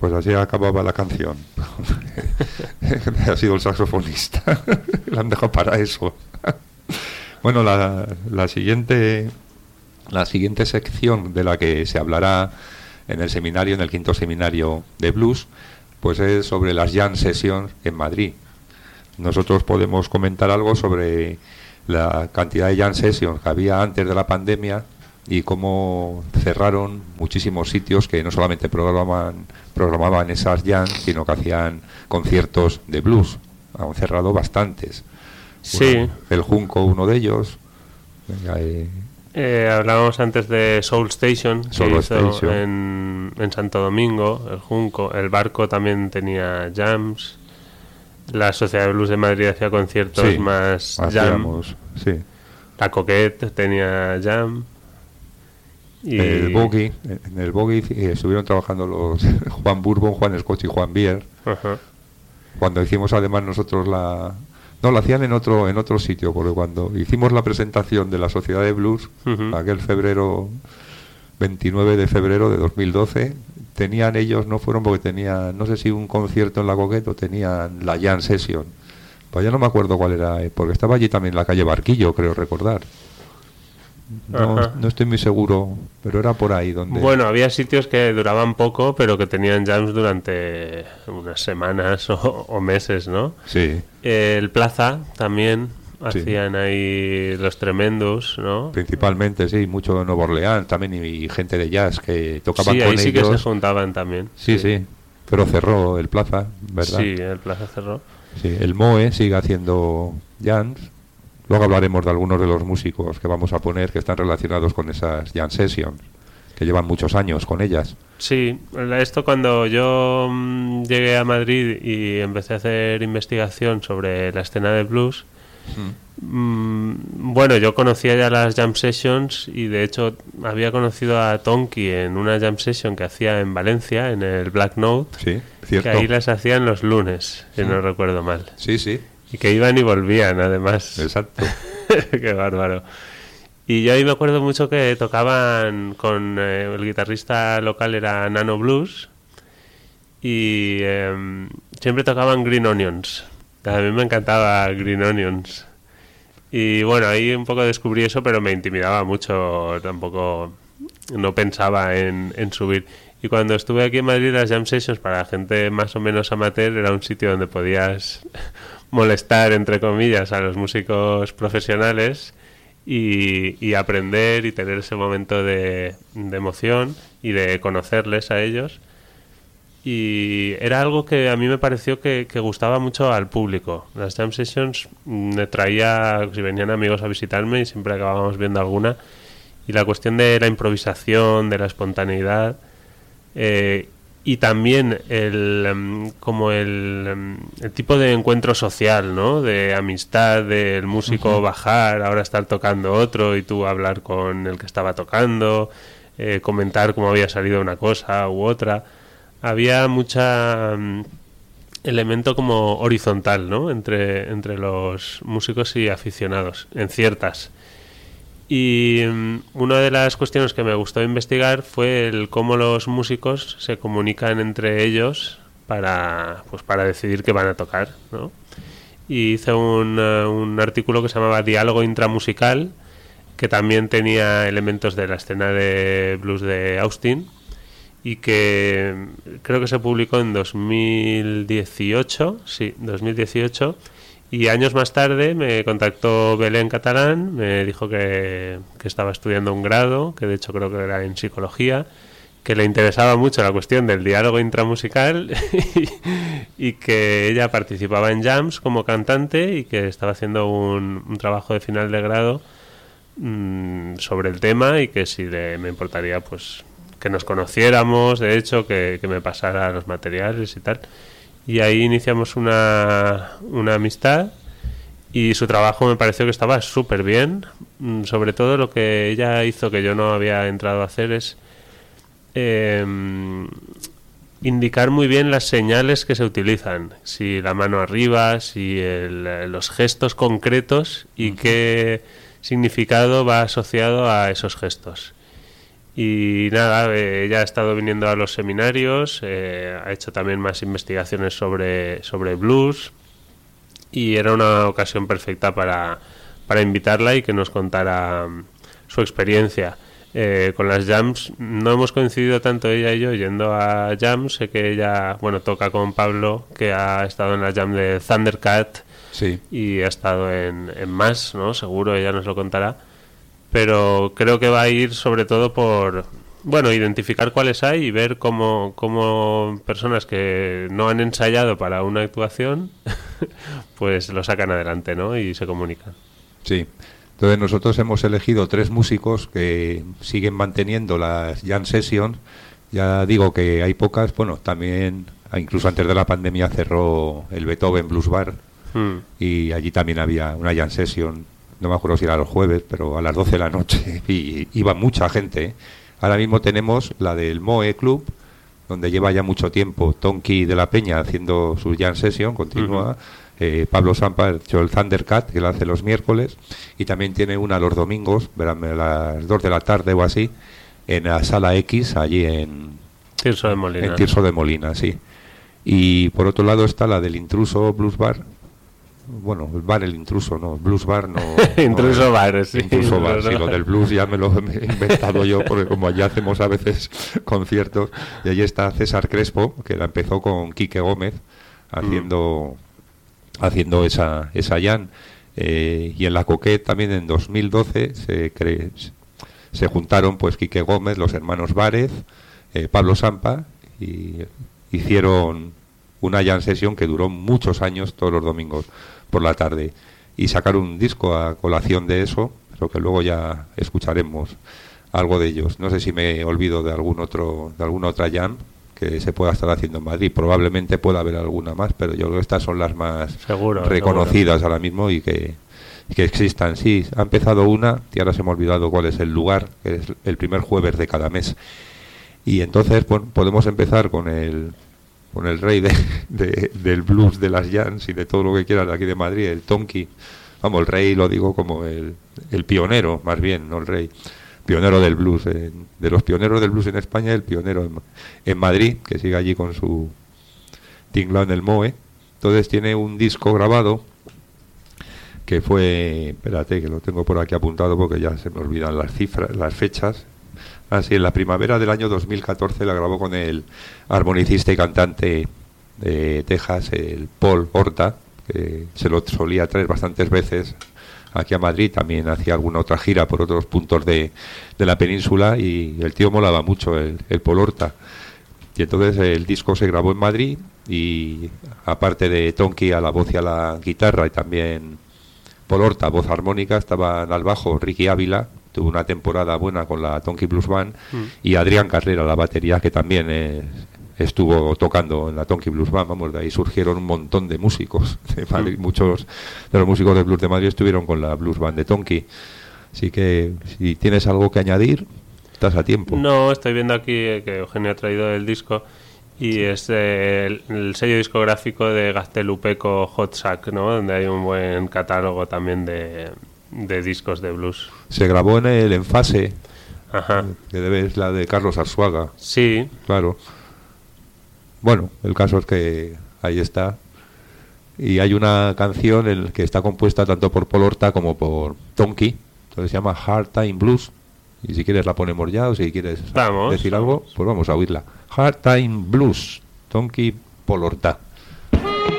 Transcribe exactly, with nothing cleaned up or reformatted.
Pues así acababa la canción. Ha sido el saxofonista. La han dejado para eso. Bueno, la, la siguiente la siguiente sección de la que se hablará en el seminario, en el quinto seminario de blues, pues es sobre las jam sessions en Madrid. Nosotros podemos comentar algo sobre la cantidad de jam sessions que había antes de la pandemia y cómo cerraron muchísimos sitios que no solamente programaban, programaban esas jams, sino que hacían conciertos de blues. Han cerrado bastantes. Sí. Uno, el Junco, uno de ellos. Eh, eh, hablábamos antes de Soul Station, que Soul hizo Station. En, en Santo Domingo, el Junco. El Barco también tenía jams. La Sociedad de Blues de Madrid hacía conciertos sí, más jam. hacíamos, sí. La Coquette tenía jam. Y el Boggy, en el Boggy estuvieron trabajando los Juan Bourbon, Juan Scott y Juan Bier. Ajá. Cuando hicimos además nosotros la... No, lo hacían en otro en otro sitio, porque cuando hicimos la presentación de la Sociedad de Blues, Uh-huh. aquel febrero, veintinueve de febrero de dos mil doce, tenían ellos, no fueron porque tenían, no sé si un concierto en la Coquette o tenían la Jam Session. Pues ya no me acuerdo cuál era, eh, porque estaba allí también la calle Barquillo, creo recordar. No, Ajá. no estoy muy seguro, pero era por ahí donde... Bueno, había sitios que duraban poco, pero que tenían jams durante unas semanas o, o meses, ¿no? Sí, El Plaza también Sí. hacían ahí los tremendos, ¿no? principalmente, sí, mucho de Nueva Orleans también y, y gente de jazz que tocaban Sí, con ahí sí que ellos. se juntaban también. Sí, sí, pero cerró el Plaza, ¿verdad? Sí, el Plaza cerró. Sí, el M O E sigue haciendo jams. Luego hablaremos de algunos de los músicos que vamos a poner que están relacionados con esas jam sessions, que llevan muchos años con ellas. Sí, esto cuando yo mm, llegué a Madrid y empecé a hacer investigación sobre la escena de blues, mm, bueno, yo conocía ya las jam sessions y de hecho había conocido a Tonky en una jam session que hacía en Valencia, en el Black Note, Sí, cierto. que ahí las hacían los lunes, si Sí. no recuerdo mal. Sí, sí, Y que iban y volvían, además. exacto. Qué bárbaro. Y yo ahí me acuerdo mucho que tocaban con... Eh, el guitarrista local era Nano Blues. Y eh, siempre tocaban Green Onions. A mí me encantaba Green Onions. Y bueno, ahí un poco descubrí eso, pero me intimidaba mucho. Tampoco... No pensaba en, en subir. Y cuando estuve aquí en Madrid, las jam sessions para gente más o menos amateur era un sitio donde podías molestar, entre comillas, a los músicos profesionales y, y aprender y tener ese momento de, de emoción y de conocerles a ellos. Y era algo que a mí me pareció que, que gustaba mucho al público. Las jam sessions me traía, si venían amigos a visitarme y siempre acabábamos viendo alguna. Y la cuestión de la improvisación, de la espontaneidad... Eh, y también el um, como el, um, el tipo de encuentro social, ¿no? De amistad, del músico uh-huh. bajar, ahora estar tocando otro y tú hablar con el que estaba tocando, eh, comentar cómo había salido una cosa u otra. Había mucha um, elemento como horizontal, ¿no? Entre, entre los músicos y aficionados, en ciertas. Y um, una de las cuestiones que me gustó investigar fue el cómo los músicos se comunican entre ellos para, pues para decidir qué van a tocar, ¿no? Y hice un, uh, un artículo que se llamaba Diálogo Intramusical, que también tenía elementos de la escena de blues de Austin y que creo que se publicó en dos mil dieciocho, sí, dos mil dieciocho. Y años más tarde me contactó Belén Catalán, me dijo que, que estaba estudiando un grado, que de hecho creo que era en psicología, que le interesaba mucho la cuestión del diálogo intramusical y, y que ella participaba en jams como cantante y que estaba haciendo un, un trabajo de final de grado mmm, sobre el tema y que si le, me importaría pues que nos conociéramos, de hecho, que, que me pasara los materiales y tal. Y ahí iniciamos una, una amistad y su trabajo me pareció que estaba súper bien. Sobre todo lo que ella hizo que yo no había entrado a hacer es eh, indicar muy bien las señales que se utilizan. Si la mano arriba, si el, los gestos concretos y uh-huh. qué significado va asociado a esos gestos. Y nada, eh, ella ha estado viniendo a los seminarios, eh, ha hecho también más investigaciones sobre, sobre blues, y era una ocasión perfecta para, para invitarla y que nos contara um, su experiencia. Eh, con las jams no hemos coincidido tanto ella y yo yendo a jams. Sé que ella, bueno, toca con Pablo, que ha estado en la jam de Thundercat, sí, y ha estado en, en más, ¿no? Seguro ella nos lo contará. Pero creo que va a ir sobre todo por, bueno, identificar cuáles hay y ver cómo, cómo personas que no han ensayado para una actuación pues lo sacan adelante, ¿no? Y se comunican. Sí. Entonces nosotros hemos elegido tres músicos que siguen manteniendo las jam sessions. Ya digo que hay pocas, bueno, también incluso antes de la pandemia cerró el Beethoven Blues Bar, hmm. y allí también había una jam session. No me acuerdo si era los jueves, pero a las doce de la noche, y iba mucha gente, ¿eh? Ahora mismo tenemos la del Moe Club, donde lleva ya mucho tiempo Tonki de la Peña haciendo su jam session continua, uh-huh. eh, Pablo Sampa ha hecho el Thundercat, que lo hace los miércoles, y también tiene una los domingos, verán, a las dos de la tarde o así, en la Sala X, allí en Tirso de Molina. En Tirso de Molina, sí. Y por otro lado está la del Intruso Blues Bar. Bueno, el bar, el intruso, no, blues bar no. Intruso no, bar, sí. Intruso bar, sí, lo del blues ya me lo he inventado yo, porque como allí hacemos a veces conciertos, y allí está César Crespo, que la empezó con Quique Gómez, haciendo mm. haciendo esa, esa jam, eh, y en la Coquette también en dos mil doce se, cre, se juntaron pues Quique Gómez, los hermanos Várez, eh, Pablo Sampa, y hicieron una jam session que duró muchos años, todos los domingos por la tarde, y sacar un disco a colación de eso, pero que luego ya escucharemos algo de ellos. No sé si me olvido de algún otro, de alguna otra jam que se pueda estar haciendo en Madrid. Probablemente pueda haber alguna más, pero yo creo que estas son las más seguro, reconocidas seguro. ahora mismo y que, y que existan. Sí, ha empezado una, y ahora se me ha olvidado cuál es el lugar, que es el primer jueves de cada mes. Y entonces, bueno, podemos empezar con el con el rey de, de, del blues, de las jams y de todo lo que quieras de aquí de Madrid, el Tonki. Vamos, el rey lo digo como el, el pionero, más bien, no el rey, pionero del blues, eh, de los pioneros del blues en España, el pionero en, en Madrid, que sigue allí con su tinglado en el Moe. Entonces tiene un disco grabado que fue, espérate que lo tengo por aquí apuntado porque ya se me olvidan las cifras, las fechas. Así, en la primavera del año dos mil catorce la grabó con el armonicista y cantante de Texas, el Paul Horta, que se lo solía traer bastantes veces aquí a Madrid. También hacía alguna otra gira por otros puntos de, de la península, y el tío molaba mucho, el, el Paul Horta. Y entonces el disco se grabó en Madrid, y aparte de Tonki a la voz y a la guitarra, y también Paul Horta, voz armónica, estaban al bajo Ricky Ávila, tuvo una temporada buena con la Tonki Blues Band, mm. y Adrián Carrera, la batería, que también eh, estuvo tocando en la Tonki Blues Band. Vamos, de ahí surgieron un montón de músicos de Madrid. Mm. Muchos de los músicos de blues de Madrid estuvieron con la Blues Band de Tonki. Así que si tienes algo que añadir, estás a tiempo. No, estoy viendo aquí que Eugenio ha traído el disco, y es eh, el, el sello discográfico de Gaztelupeco Hot Sack, ¿no? Donde hay un buen catálogo también de, de discos de blues. Se grabó en el Enfase. Ajá. Que debe ser la de Carlos Arzuaga. Sí. Claro. Bueno, el caso es que ahí está. Y hay una canción el que está compuesta tanto por Paul Horta como por Tonki. Entonces se llama Hard Time Blues. Y si quieres la ponemos ya, o si quieres vamos, decir vamos. algo, pues vamos a oírla. Hard Time Blues, Tonki, Paul Horta.